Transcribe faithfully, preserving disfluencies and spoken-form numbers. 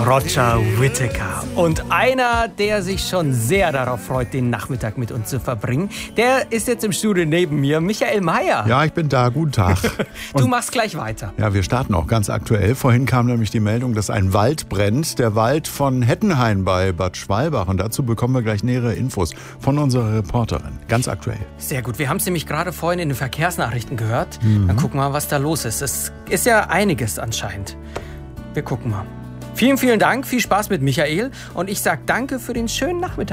Roger Whittaker. Und einer, der sich schon sehr darauf freut, den Nachmittag mit uns zu verbringen, der ist jetzt im Studio neben mir, Michael Mayer. Ja, ich bin da. Guten Tag. Du Und machst gleich weiter. ja, wir starten auch ganz aktuell. Vorhin kam nämlich die Meldung, dass ein Wald brennt. Der Wald von Hettenhain bei Bad Schwalbach. Und dazu bekommen wir gleich nähere Infos von unserer Reporterin. Ganz aktuell. Sehr gut. Wir haben es nämlich gerade vorhin in den Verkehrsnachrichten gehört. Mhm. Dann gucken wir mal, was da los ist. Es ist ja einiges anscheinend. Wir gucken mal. Vielen, vielen Dank. Viel Spaß mit Michael. Und ich sage danke für den schönen Nachmittag.